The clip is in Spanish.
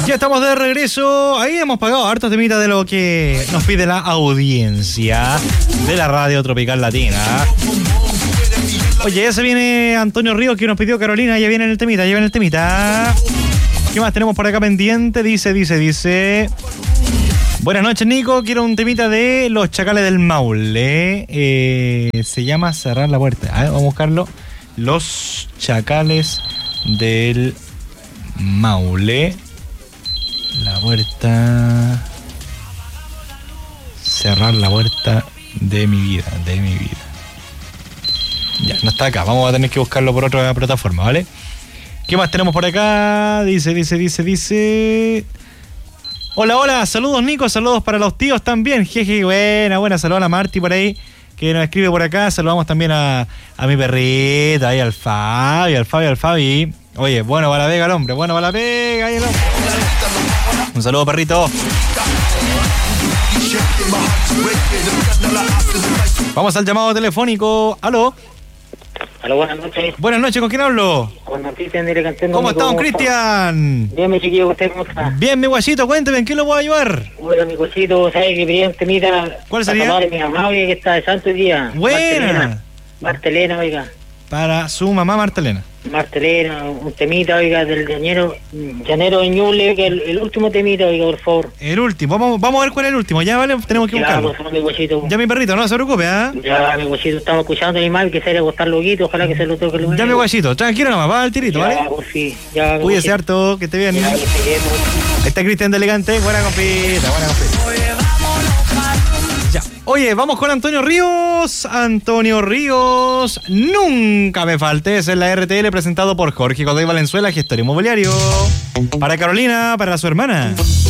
Ya estamos de regreso. Ahí hemos pagado hartos temitas de lo que nos pide la audiencia de la Radio Tropical Latina. Oye, ya se viene Antonio Ríos, que nos pidió Carolina. Ya viene el temita, ya viene el temita. ¿Qué más tenemos por acá pendiente? Dice. Buenas noches, Nico. Quiero un temita de Los Chacales del Maule. Se llama Cerrar la Puerta. A ver, vamos a buscarlo. Los Chacales del Maule. La puerta. Cerrar la puerta de mi vida. Ya, no está acá. Vamos a tener que buscarlo por otra plataforma, ¿vale? ¿Qué más tenemos por acá? Dice. Hola, saludos Nico, saludos para los tíos también. Jeje, buena, saludos a la Marti por ahí, que nos escribe por acá. Saludamos también a mi perrita, ahí al Fabi. Oye, bueno para la pega el hombre, bueno para la pega, ahí el hombre. Un saludo, perrito. Vamos al llamado telefónico. ¿Aló? Aló, buenas noches. Buenas noches, ¿con quién hablo? Con Cristian de Cantén. ¿Cómo está, don Cristian? Bien, mi chiquillo, ¿usted cómo está? Bien, mi guachito, cuénteme, ¿en qué lo puedo ayudar? Hola, mi guachito, ¿sabes que quería un temita? ¿Cuál sería? Para mi mamá, oiga, que está de santo hoy día. Buena. Martelena, oiga. Para su mamá Martelena, un temita, oiga, del Llanero de Ñuble, que el último temita, oiga, por favor. El último, vamos a ver cuál es el último, ya vale, tenemos que buscarlo. Ya, mi guachito. Ya, mi perrito, no se preocupe, ¿ah? Ya, mi guachito, estamos escuchando a mi madre que se le gustar loquito, ojalá que se lo toque lo. Ya, mi guachito, tranquilo nomás, va al tirito, ¿vale? Ya, por fin, ya. Cuídese harto, que esté bien. Ya, Ahí está Cristian de Elegante, buena compita. Ya. Oye, vamos con Antonio Ríos. Nunca me faltes en la RTL, presentado por Jorge Godoy Valenzuela, gestor inmobiliario. Para Carolina, para su hermana.